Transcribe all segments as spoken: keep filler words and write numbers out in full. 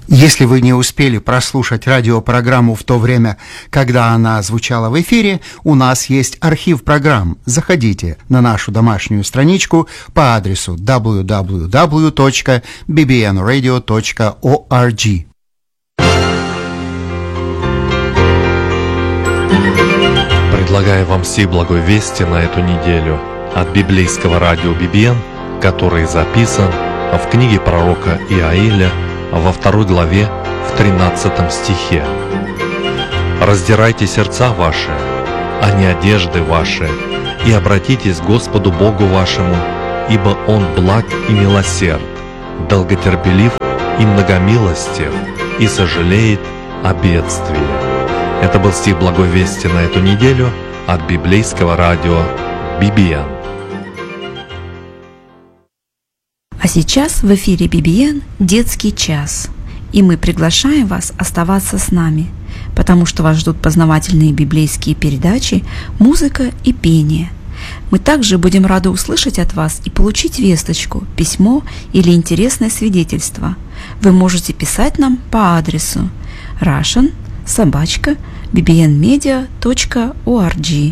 Если вы не успели прослушать радиопрограмму в то время, когда она звучала в эфире, у нас есть архив программ. Заходите на нашу домашнюю страничку по адресу дабл ю дабл ю дабл ю точка би би эн радио точка орг. Предлагаю вам все благой вести на эту неделю от библейского радио би би эн, который записан в книге пророка Иаиля во второй главе в тринадцатом стихе. «Раздирайте сердца ваши, а не одежды ваши, и обратитесь к Господу Богу вашему, ибо Он благ и милосерд, долготерпелив и многомилостив, и сожалеет о бедствии». Это был стих благой вести на эту неделю от библейского радио би би эн. А сейчас в эфире би би эн «Детский час», и мы приглашаем вас оставаться с нами, потому что вас ждут познавательные библейские передачи, музыка и пение. Мы также будем рады услышать от вас и получить весточку, письмо или интересное свидетельство. Вы можете писать нам по адресу russian собака би би эн медиа точка орг.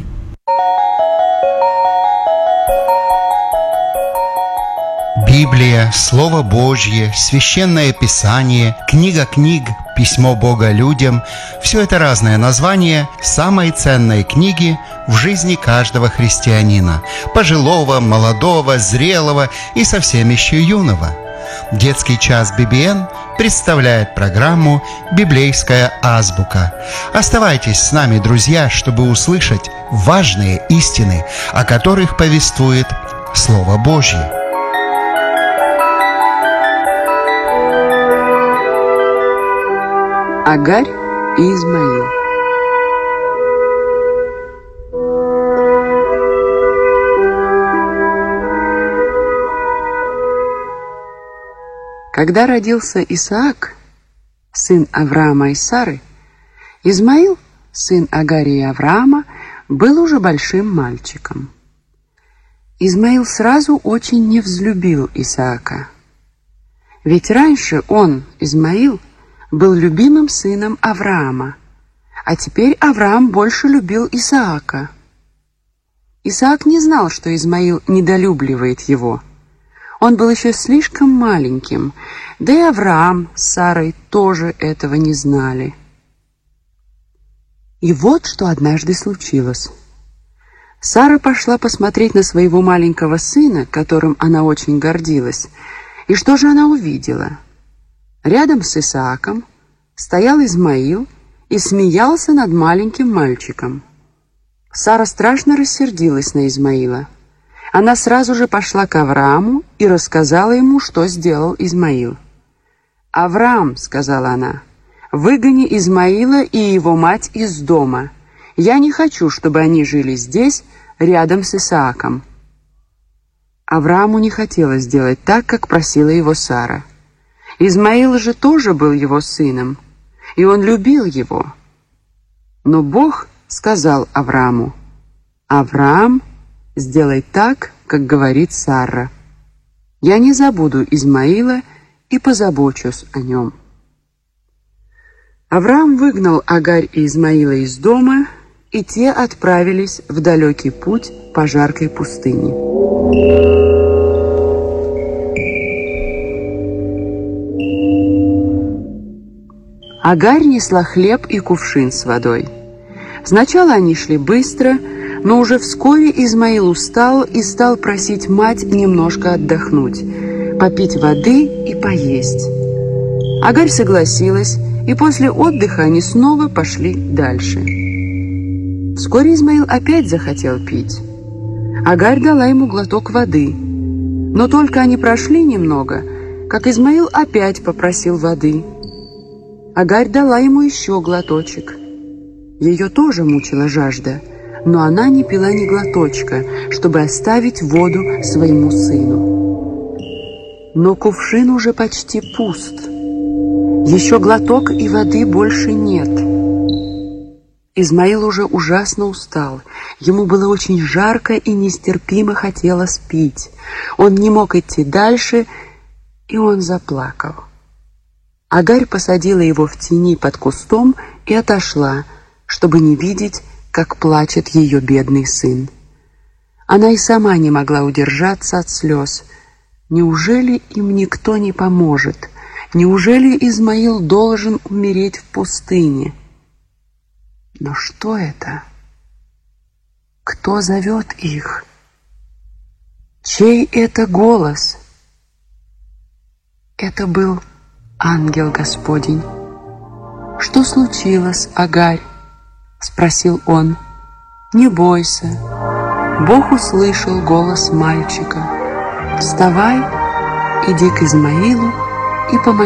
Библия, Слово Божье, Священное Писание, Книга книг, Письмо Бога людям – все это разные названия самой ценной книги в жизни каждого христианина, пожилого, молодого, зрелого и совсем еще юного. Детский час би би эн представляет программу «Библейская азбука». Оставайтесь с нами, друзья, чтобы услышать важные истины, о которых повествует Слово Божье. Агарь и Измаил. Когда родился Исаак, сын Авраама и Сары, Измаил, сын Агари и Авраама, был уже большим мальчиком. Измаил сразу очень не взлюбил Исаака. Ведь раньше он, Измаил, был любимым сыном Авраама, а теперь Авраам больше любил Исаака. Исаак не знал, что Измаил недолюбливает его. Он был еще слишком маленьким, да и Авраам с Сарой тоже этого не знали. И вот что однажды случилось. Сара пошла посмотреть на своего маленького сына, которым она очень гордилась, и что же она увидела? Рядом с Исааком стоял Измаил и смеялся над маленьким мальчиком. Сара страшно рассердилась на Измаила. Она сразу же пошла к Аврааму и рассказала ему, что сделал Измаил. «Авраам, — сказала она, — выгони Измаила и его мать из дома. Я не хочу, чтобы они жили здесь, рядом с Исааком». Аврааму не хотелось сделать так, как просила его Сара. Измаил же тоже был его сыном, и он любил его. Но Бог сказал Аврааму: «Авраам, сделай так, как говорит Сара. Я не забуду Измаила и позабочусь о нем». Авраам выгнал Агарь и Измаила из дома, и те отправились в далекий путь по жаркой пустыне. Агарь несла хлеб и кувшин с водой. Сначала они шли быстро, но уже вскоре Измаил устал и стал просить мать немножко отдохнуть, попить воды и поесть. Агарь согласилась, и после отдыха они снова пошли дальше. Вскоре Измаил опять захотел пить. Агарь дала ему глоток воды, но только они прошли немного, как Измаил опять попросил воды. Агарь дала ему еще глоточек. Ее тоже мучила жажда, но она не пила ни глоточка, чтобы оставить воду своему сыну. Но кувшин уже почти пуст. Еще глоток, и воды больше нет. Измаил уже ужасно устал. Ему было очень жарко и нестерпимо хотелось пить. Он не мог идти дальше, и он заплакал. Агарь посадила его в тени под кустом и отошла, чтобы не видеть, как плачет ее бедный сын. Она и сама не могла удержаться от слез. Неужели им никто не поможет? Неужели Измаил должен умереть в пустыне? Но что это? Кто зовет их? Чей это голос? Это был ангел Господень. «Что случилось, Агарь?» — спросил он. «Не бойся». Бог услышал голос мальчика. «Вставай, иди к Измаилу и помоги